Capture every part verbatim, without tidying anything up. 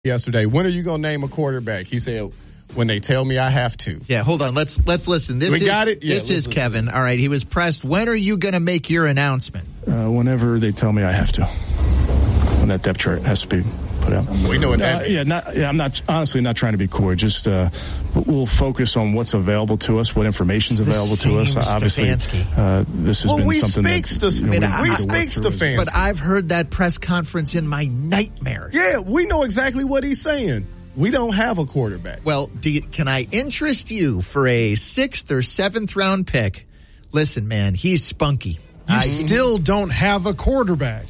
yesterday, when are you going to name a quarterback? He said, when they tell me I have to. Yeah, hold on. Let's let's listen. This we is, got it? Yeah, this is Kevin. All right, he was pressed. When are you going to make your announcement? Uh, whenever they tell me I have to. When that depth chart has to be put out. We know what uh, that yeah, not, yeah, I'm not, honestly not trying to be coy. Just uh, we'll focus on what's available to us, what information's It's available to us. Obviously, uh, this has well, been we something speak that to, you know, we, we, we speak Stefanski. But I've heard that press conference in my nightmares. Yeah, we know exactly what he's saying. We don't have a quarterback. Well, do you, can I interest you for a sixth or seventh round pick? Listen, man, he's spunky. You I still don't have a quarterback.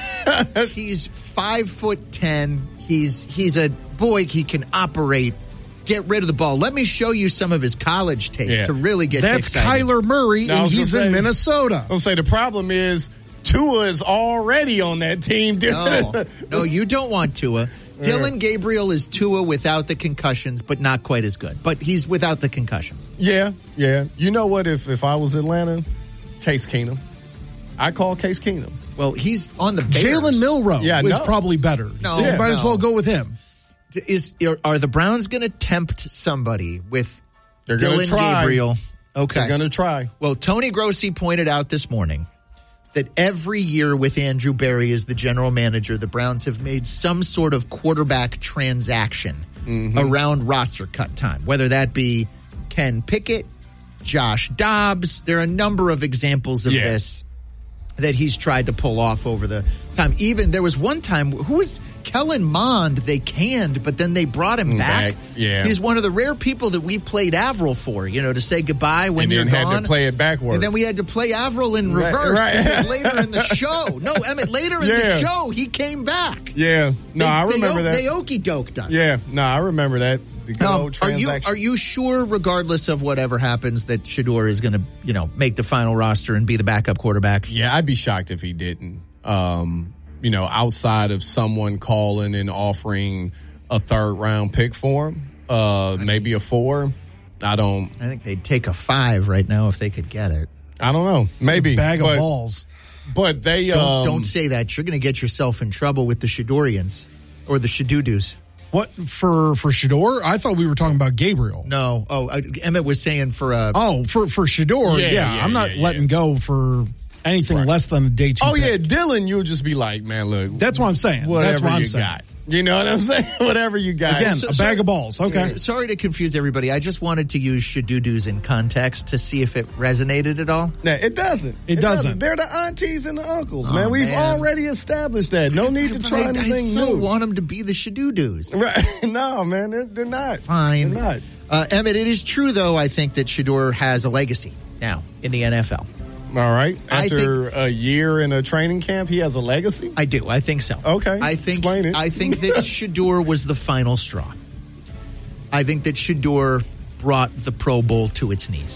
He's five foot ten. He's he's a boy. He can operate. Get rid of the ball. Let me show you some of his college tape Yeah. to really get That's excited. Kyler Murray, No, I and was he's gonna in say- Minnesota. I'll say the problem is Tua is already on that team. Dude. No, no, you don't want Tua. Dylan Gabriel is Tua without the concussions, but not quite as good. But he's without the concussions. Yeah, yeah. You know what? If if I was Atlanta, Case Keenum, I call Case Keenum. Well, he's on the Bears. Jalen Milroe Yeah, is no. probably better. No, so you might as no. well go with him. Is are, are the Browns going to tempt somebody with They're gonna Dylan try. Gabriel? Okay. They're going to try. Well, Tony Grossi pointed out this morning that every year with Andrew Berry as the general manager, the Browns have made some sort of quarterback transaction Mm-hmm. around roster cut time, whether that be Ken Pickett, Josh Dobbs. There are a number of examples of Yeah. this that he's tried to pull off over the time. Even there was one time, who was Kellen Mond? They canned, but then they brought him back. Back, yeah. He's one of the rare people that we played Avril for, you know, to say goodbye when And you're then had gone. to play it backwards. And then we had to play Avril in Right, reverse right. because later in the show. No, Emmett, later in Yeah. the show, he came back. Yeah. No, They- I they remember o- that. They okey doked us. Yeah. No, I remember that. The good Um, old are you transaction. are you sure, regardless of whatever happens, that Shador is going to, you know, make the final roster and be the backup quarterback? Yeah, I'd be shocked if he didn't. Um, you know, outside of someone calling and offering a third round pick for him, uh, maybe a four. I don't. I think they'd take a five right now if they could get it. I don't know. Maybe Bag of but, balls. But they Don't, um, don't say that. You're going to get yourself in trouble with the Shadorians or the Shadudus. What for for Shador? I thought we were talking about Gabriel. No. Oh, uh, Emmett was saying for a. Oh, for for Shador, Yeah, yeah. yeah, I'm not yeah, letting yeah. go for anything Right. less than a day two. Oh pick. yeah, Dylan, you'll just be like, man, look. That's what I'm saying. Whatever That's what I'm you saying. got. You know what I'm saying? Whatever you got. Again, So- a so- bag of balls. Okay. So- sorry to confuse everybody. I just wanted to use Shadudus in context to see if it resonated at all. No, it doesn't. It doesn't. They're the aunties and the uncles, Oh, man. We've man. already established that. No need to But try I, anything I so new. want them to be the Shadudus. Right. No, man, they're, they're not. Fine. They're not. Uh, Emmett, it is true, though, I think that Shador has a legacy now in the N F L. All right. I After a year in a training camp, he has a legacy? I do. I think so. Okay. I think, Explain it. I think that Shador was the final straw. I think that Shador brought the Pro Bowl to its knees.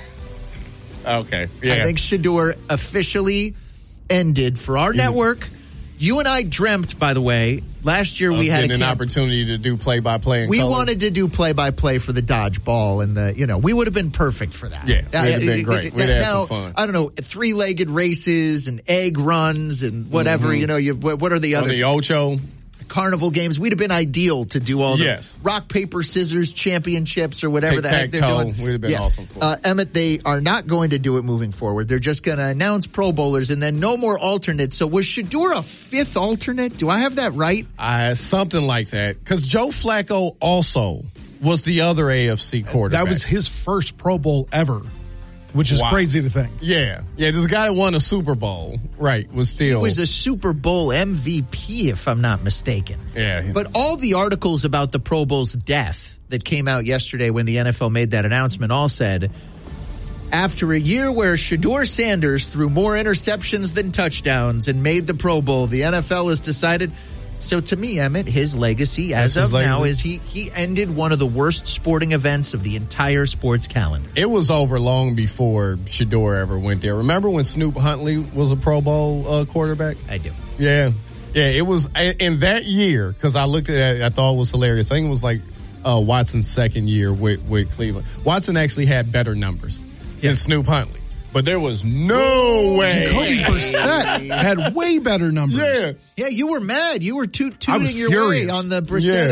Okay. Yeah. I think Shador officially ended for our network. You and I dreamt, by the way, last year we Of had a getting an camp- opportunity to do play-by-play in We color. wanted to do play-by-play for the dodgeball, and the you know we would have been perfect for that. Yeah, we'd have been great. We'd have had now, some fun. I don't know, three-legged races and egg runs and whatever. Mhm. You know, you what what are the On other the Ocho. carnival games? We'd have been ideal to do all the Yes. rock paper scissors championships or whatever the heck they're Tic-tac-toe. doing. We'd have been Yeah. awesome for it. Uh, Emmett, they are not going to do it moving forward. They're just going to announce Pro Bowlers and then no more alternates. So was Shador a fifth alternate? Do I have that right? Uh, something like that. Because Joe Flacco also was the other A F C quarterback. That was his first Pro Bowl ever, which is Wow. crazy to think. Yeah. Yeah, this guy that won a Super Bowl, right, was still. He was a Super Bowl M V P, if I'm not mistaken. Yeah. But all the articles about the Pro Bowl's death that came out yesterday when the N F L made that announcement all said, after a year where Shador Sanders threw more interceptions than touchdowns and made the Pro Bowl, the N F L has decided. So to me, Emmett, his legacy as That's his of now legacy. is he, he ended one of the worst sporting events of the entire sports calendar. It was over long before Shador ever went there. Remember when Snoop Huntley was a Pro Bowl uh, quarterback? I do. Yeah. Yeah, it was in that year, because I looked at it, I thought it was hilarious. I think it was like uh, Watson's second year with, with Cleveland. Watson actually had better numbers Yeah. than Snoop Huntley. But there was no way. Jacoby Brissett had way better numbers. Yeah. Yeah, you were mad. You were toot- I was tooting your way furious. on the Brissett Yeah.